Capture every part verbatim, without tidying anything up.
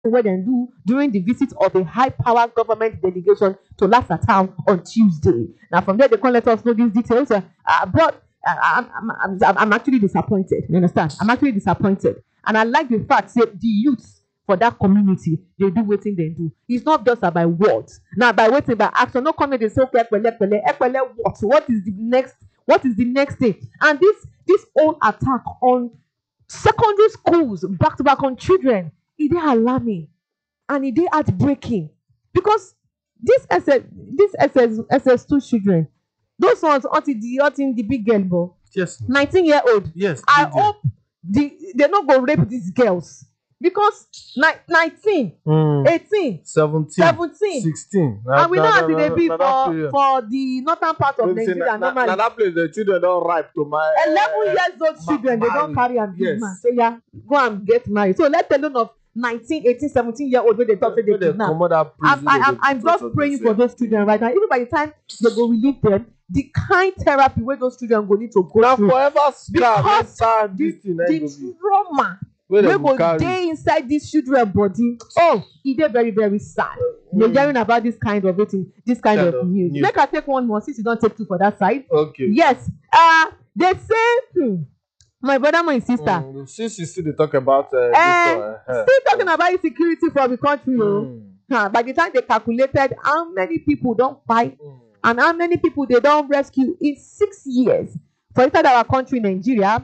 where they do during the visit of a high-power government delegation to Lassa Town on Tuesday. Now, from there, they can't let us know these details. Uh, uh, but uh, I'm, I'm, I'm, I'm actually disappointed. You understand? I'm actually disappointed. And I like the fact that the youths for that community, they do what they do. It's not just by words. Now, by waiting by action, no comment, they say, okay, what? What is the next? What is the next thing? And this, this whole attack on secondary schools, back to back on children, it is alarming and it is heartbreaking because this S S, this S S, S S two children, those ones until the until the big girl, bo, yes, nineteen year old. Yes, I hope the they not go rape these girls because ni- nineteen, mm. eighteen, seventeen, seventeen, sixteen, and we know how they be for for the northern part of Maybe Nigeria. na, na, na that place the children don't ripe to my eleven uh, years old children they don't carry and yes. man. So yeah, go and get married. So let alone of nineteen, eighteen, seventeen year old when they talk say they kidnap. I'm, I, I'm, I'm just praying for those children right now. Even by the time they go release them, the kind therapy where those children go need to go now through. Forever because the, the trauma we go dey inside these children body. Oh, it is very very sad. Mm. You're hearing about this kind of thing, this kind, kind of, of news. news. Make I take one more since you don't take two for that side. Okay. Yes. Uh they say. Hmm, my brother, my sister. Mm, since you still talk about uh, uh, this, uh, still talking uh, about insecurity for the country, mm. uh, by the time they calculated how many people don't fight mm. and how many people they don't rescue in six years for inside our country, Nigeria.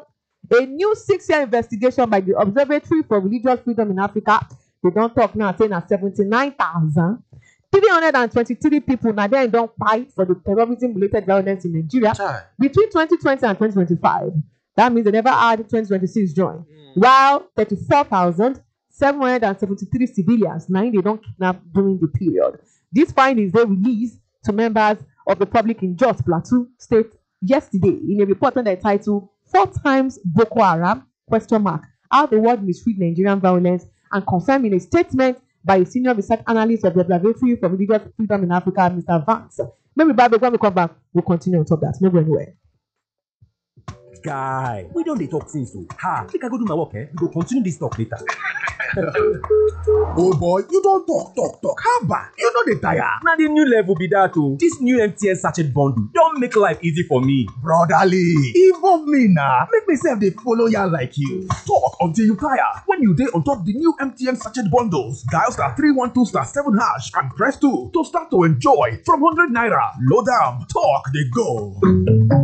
A new six-year investigation by the Observatory for Religious Freedom in Africa. They don't talk now, saying that seventy-nine thousand three hundred twenty-three people now they don't fight for the terrorism-related violence in Nigeria Chai. Between twenty twenty and twenty twenty-five. That means they never had twenty twenty-six join. Mm. While thirty-four thousand seven hundred seventy-three civilians, nine they don't kidnap during the period. These findings they released to members of the public in Jos Plateau State yesterday in a report on the title Four Times Boko Haram, question mark, how the world mistreat Nigerian violence, and confirmed in a statement by a senior research analyst of the Observatory for Religious Freedom in Africa, Mister Vance. Maybe Bible, when we come back, we'll continue on top of that. No go anywhere. Guy, we don't dey talk things so. Ha, make I go do my work, eh? We go continue this talk later. Oh boy, you don't talk, talk, talk. How bad? You know the tire. Now the new level be that too. This new M T N sachet bundle don't make life easy for me. Brotherly, involve me now. Make myself they follow ya like you. Talk until you tire. When you dey on top the new M T N sachet bundles, dial star three one two star seven hash and press two to start to enjoy from one hundred naira. Load down, talk they go.